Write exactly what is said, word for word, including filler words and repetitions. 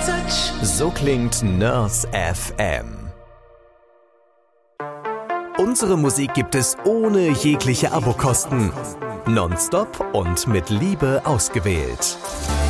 touch. So klingt Nurse F M. Unsere Musik gibt es ohne jegliche Abokosten. Nonstop und mit Liebe ausgewählt.